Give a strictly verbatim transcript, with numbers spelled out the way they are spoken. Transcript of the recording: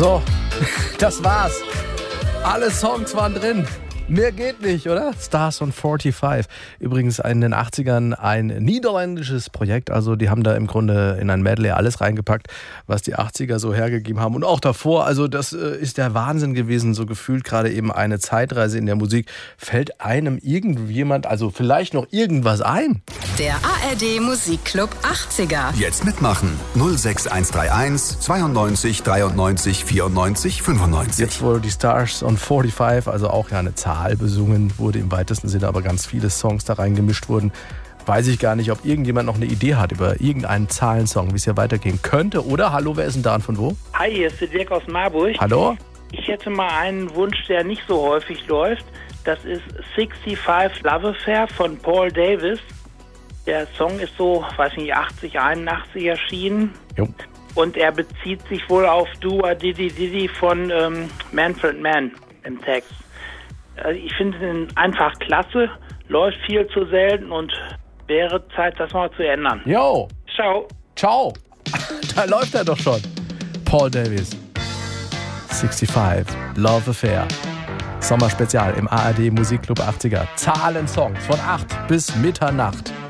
So, das war's. Alle Songs waren drin. Mehr geht nicht, oder? Stars on fünfundvierzig. Übrigens in den achtzigern ein niederländisches Projekt. Also die haben da im Grunde in ein Medley alles reingepackt, was die achtziger so hergegeben haben. Und auch davor, also das ist der Wahnsinn gewesen. So gefühlt gerade eben eine Zeitreise in der Musik. Fällt einem irgendjemand, also vielleicht noch irgendwas ein? Der A R D Musikclub achtziger. Jetzt mitmachen. null sechs eins drei eins zweiundneunzig dreiundneunzig vierundneunzig fünfundneunzig. Jetzt wohl die Stars on fünfundvierzig, also auch ja eine Zahl besungen wurde im weitesten Sinne, aber ganz viele Songs da reingemischt wurden. Weiß ich gar nicht, ob irgendjemand noch eine Idee hat über irgendeinen Zahlensong, wie es hier weitergehen könnte. Oder, hallo, wer ist denn da und von wo? Hi, hier ist der Dirk aus Marburg. Hallo? Ich hätte mal einen Wunsch, der nicht so häufig läuft. Das ist sixty-five Love Affair von Paul Davis. Der Song ist so, weiß nicht, achtzig, einundachtzig erschienen. Jo. Und er bezieht sich wohl auf Do a Diddy Diddy von ähm, Manfred Mann im Text. Also ich finde ihn einfach klasse, läuft viel zu selten und wäre Zeit, das mal zu ändern. Jo. Ciao. Ciao. Da läuft er doch schon. Paul Davis. sixty-five Love Affair. Sommerspezial im A R D Musikclub achtziger. Zahlensongs von acht bis Mitternacht.